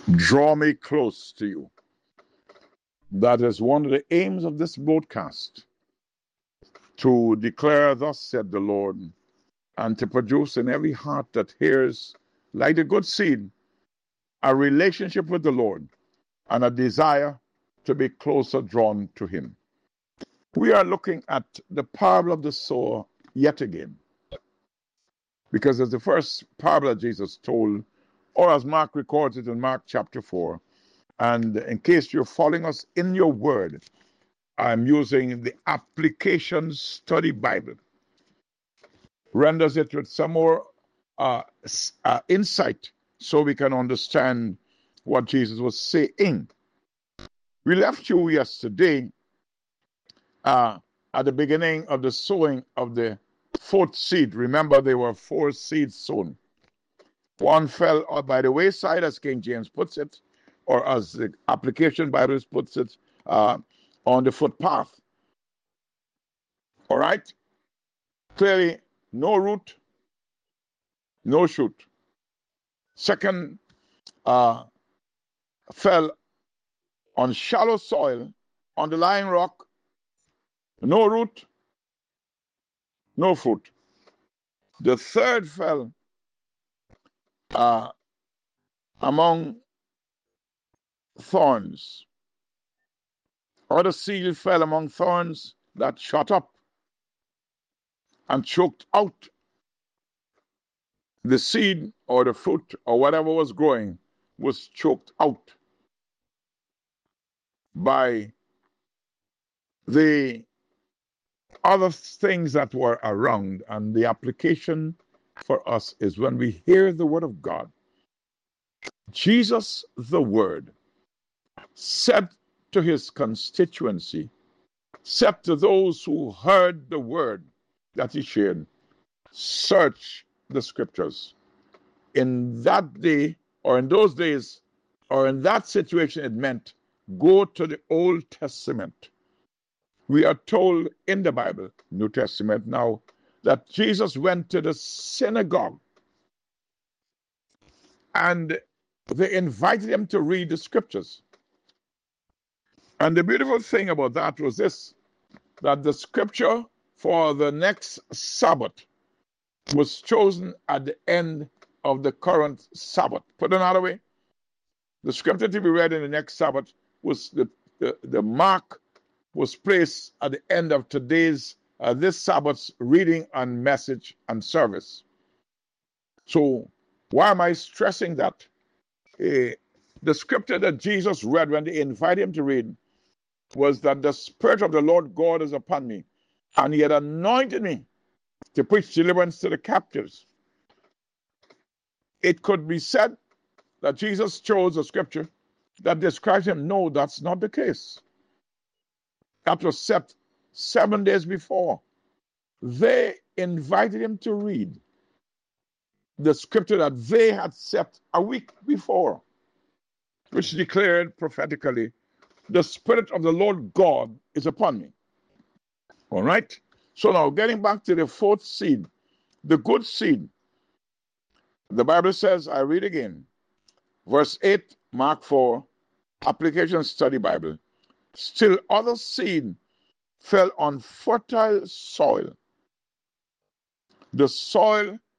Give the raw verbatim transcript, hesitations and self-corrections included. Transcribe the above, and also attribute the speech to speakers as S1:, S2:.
S1: Draw me close to you. That is one of the aims of this broadcast, to declare, thus said the Lord, and to produce in every heart that hears, like a good seed, a relationship with the Lord and a desire to be closer drawn to Him. We are looking at the parable of the sower yet again, because it's the first parable that Jesus told, or as Mark records it in Mark chapter four. And in case you're following us in your word, I'm using the Application Study Bible. Renders it with some more uh, uh, insight so we can understand what Jesus was saying. We left you yesterday uh, at the beginning of the sowing of the fourth seed. Remember, there were four seeds sown. One fell by the wayside, as King James puts it, or as the Application Bible puts it, uh, on the footpath. All right? Clearly, no root, no shoot. Second, uh, fell on shallow soil, on the lying rock, no root, no fruit. The third fell uh, among thorns. Other seed fell among thorns that shot up and choked out the seed, or the fruit, or whatever was growing, was choked out by the other things that were around. And the application for us is when we hear the word of God, Jesus, the Word, said to his constituency, said to those who heard the word that he shared, search the scriptures. In that day, or in those days, or in that situation, it meant go to the Old Testament. We are told in the Bible, New Testament now, that Jesus went to the synagogue and they invited him to read the scriptures. And the beautiful thing about that was this, that the scripture for the next Sabbath was chosen at the end of the current Sabbath. Put another way, the scripture to be read in the next Sabbath was the, the, the mark was placed at the end of today's, uh, this Sabbath's reading and message and service. So why am I stressing that? Uh, the scripture that Jesus read when they invited him to read was that the Spirit of the Lord God is upon me, and he had anointed me to preach deliverance to the captives. It could be said that Jesus chose a scripture that describes him. No, that's not the case. That was set seven days before. They invited him to read the scripture that they had set a week before, which declared prophetically, the Spirit of the Lord God is upon me. All right? So now, getting back to the fourth seed, the good seed, the Bible says, I read again, verse eight, Mark four, Application Study Bible. Still other seed fell on fertile soil. The soil